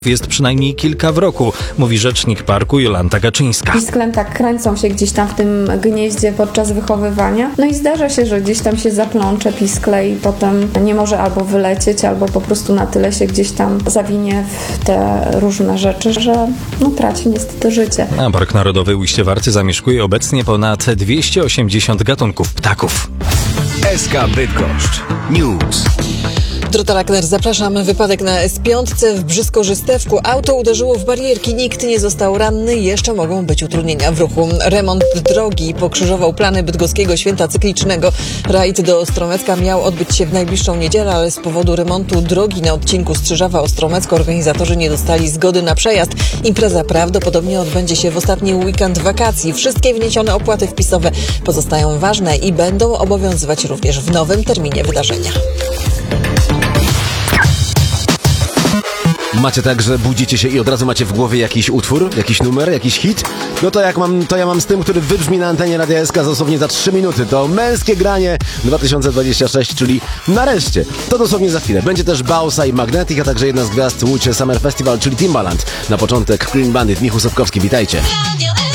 Jest przynajmniej kilka w roku, mówi rzecznik parku Jolanta Gaczyńska. Pisklęta kręcą się gdzieś tam w tym gnieździe podczas wychowywania. No i zdarza się, że gdzieś tam się zaplącze piskle i potem nie może albo wylecieć, albo po prostu na tyle się gdzieś tam zawinie w te różne rzeczy, że traci niestety życie. A Park Narodowy Ujście Warty zamieszkuje obecnie ponad 280 gatunków ptaków. SK Bydgoszcz News. Dorota Lackner, zapraszam. Wypadek na S5 w Brzysko-Żystewku. Auto uderzyło w barierki, nikt nie został ranny, jeszcze mogą być utrudnienia w ruchu. Remont drogi pokrzyżował plany bydgoskiego święta cyklicznego. Rajd do Ostromecka miał odbyć się w najbliższą niedzielę, ale z powodu remontu drogi na odcinku Strzyżawa-Ostromecko organizatorzy nie dostali zgody na przejazd. Impreza prawdopodobnie odbędzie się w ostatni weekend wakacji. Wszystkie wniesione opłaty wpisowe pozostają ważne i będą obowiązywać również w nowym terminie wydarzenia. Macie tak, że budzicie się i od razu macie w głowie jakiś utwór, jakiś numer, jakiś hit? No to ja mam z tym, który wybrzmi na antenie Radia SK dosłownie za 3 minuty. To Męskie Granie 2026, czyli nareszcie. To dosłownie za chwilę. Będzie też Bausa i Magnetic, a także jedna z gwiazd Łódź Summer Festival, czyli Timbaland. Na początek Green Bandit, Michał Sobkowski, witajcie.